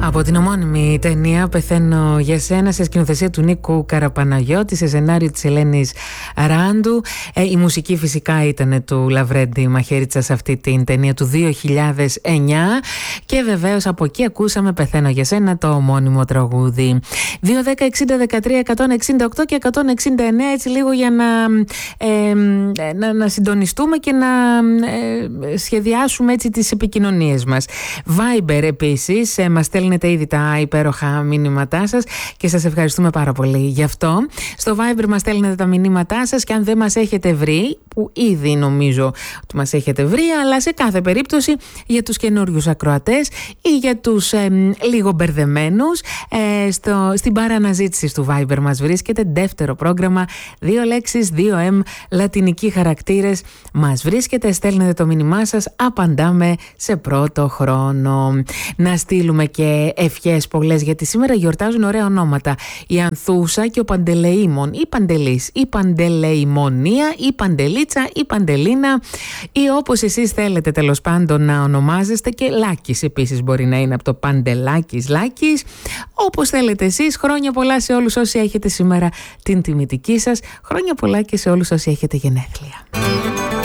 Από την ομώνυμη ταινία «Πεθαίνω για σένα», σε σκηνοθεσία του Νίκου Καραπαναγιώτη, σε σενάριο της Ελένης Ράντου. Η μουσική φυσικά ήταν του Λαβρέντη Μαχαίριτσα σε αυτή την ταινία του 2009. Και βεβαίως από εκεί ακούσαμε «Πεθαίνω για σένα», το ομώνυμο τραγούδι. 2-10-60-13-168 και 169, έτσι λίγο για να συντονιστούμε και να σχεδιάσουμε έτσι τις επικοινωνίες μας. Viber επίσης, μας στέλνετε ήδη τα υπέροχα μηνύματά σας και σας ευχαριστούμε πάρα πολύ γι' αυτό. Στο Viber μας στέλνετε τα μηνύματά σας και αν δεν μας έχετε βρει, που ήδη νομίζω ότι μας έχετε βρει, αλλά σε κάθε περίπτωση για τους καινούριους ακροατές ή για τους λίγο μπερδεμένους, στην παραναζήτηση του Viber μας βρίσκεται δεύτερο πρόγραμμα, 2 λέξεις, 2M, λατινικοί χαρακτήρες. Μας βρίσκεται, στέλνετε το μήνυμά σας, απαντάμε σε πρώτο χρόνο. Να στείλουμε και ευχές πολλές, γιατί σήμερα γιορτάζουν ωραία ονόματα. Η Ανθούσα και ο Παντελεήμων, η Παντελής, η Παντελεημονία, η Παντελίτσα, η Παντελίνα, ή όπως εσείς θέλετε τέλος πάντων να ονομάζεστε, και Λάκης επίσης μπορεί να είναι από το Παντελάκης, Λάκης, όπως θέλετε εσείς. Χρόνια πολλά σε όλους όσοι έχετε σήμερα την τιμητική σας. Χρόνια πολλά και σε όλους όσοι έχετε γενέθλια.